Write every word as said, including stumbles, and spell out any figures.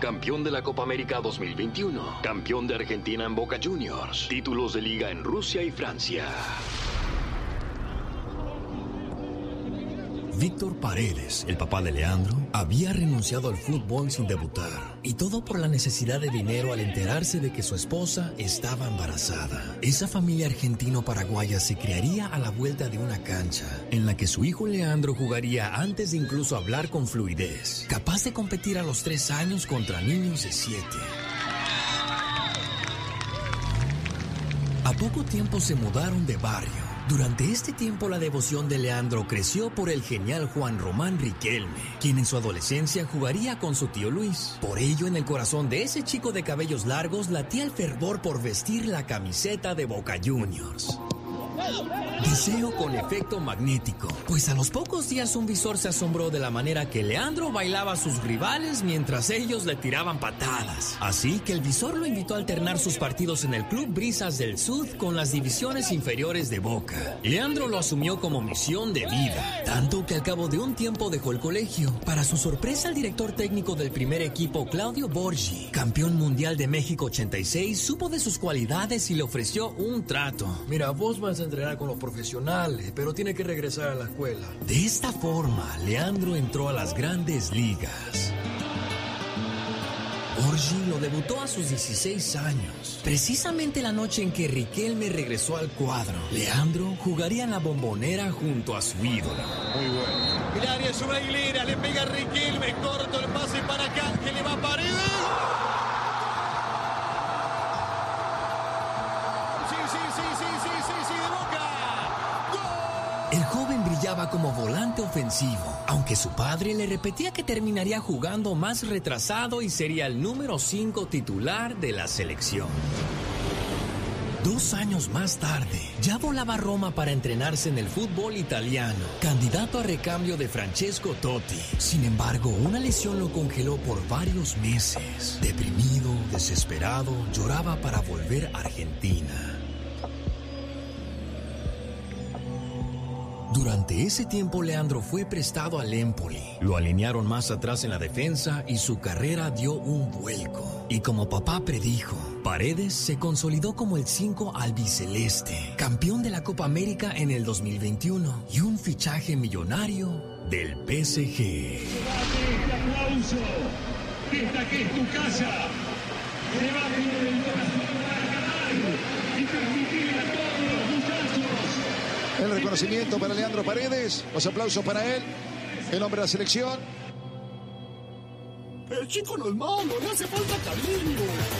campeón de la Copa América dos mil veintiuno, campeón de Argentina en Boca Juniors, títulos de liga en Rusia y Francia. Víctor Paredes, el papá de Leandro, había renunciado al fútbol sin debutar. Y todo por la necesidad de dinero al enterarse de que su esposa estaba embarazada. Esa familia argentino-paraguaya se criaría a la vuelta de una cancha en la que su hijo Leandro jugaría antes de incluso hablar con fluidez, capaz de competir a los tres años contra niños de siete. A poco tiempo se mudaron de barrio. Durante este tiempo la devoción de Leandro creció por el genial Juan Román Riquelme, quien en su adolescencia jugaría con su tío Luis. Por ello, en el corazón de ese chico de cabellos largos latía el fervor por vestir la camiseta de Boca Juniors. Deseo con efecto magnético, pues a los pocos días un visor se asombró de la manera que Leandro bailaba a sus rivales mientras ellos le tiraban patadas. Así que el visor lo invitó a alternar sus partidos en el Club Brisas del Sud con las divisiones inferiores de Boca. Leandro lo asumió como misión de vida, tanto que al cabo de un tiempo dejó el colegio. Para su sorpresa, el director técnico del primer equipo, Claudio Borgi, campeón mundial de México ochenta y seis, supo de sus cualidades y le ofreció un trato. Mira, vos vas a entrenar con los profesionales, pero tiene que regresar a la escuela. De esta forma, Leandro entró a las grandes ligas. Borgi lo debutó a sus dieciséis años, precisamente la noche en que Riquelme regresó al cuadro. Leandro jugaría en la Bombonera junto a su ídolo. Muy bueno. El área es una hilera, le pega a Riquelme, corto el pase para acá, que le va a Paredes. El joven brillaba como volante ofensivo, aunque su padre le repetía que terminaría jugando más retrasado y sería el número cinco titular de la selección. Dos años más tarde, ya volaba a Roma para entrenarse en el fútbol italiano, candidato a recambio de Francesco Totti. Sin embargo, una lesión lo congeló por varios meses. Deprimido, desesperado, lloraba para volver a Argentina. Durante ese tiempo, Leandro fue prestado al Empoli. Lo alinearon más atrás en la defensa y su carrera dio un vuelco. Y como papá predijo, Paredes se consolidó como el cinco albiceleste, campeón de la Copa América en el dos mil veintiuno y un fichaje millonario del P S G. Este aplauso, esta que es tu casa, debajo del corazón para ganar y transmitirle a todos los muchachos. El reconocimiento para Leandro Paredes, los aplausos para él, el hombre de la selección. El chico no es malo, le hace falta cariño.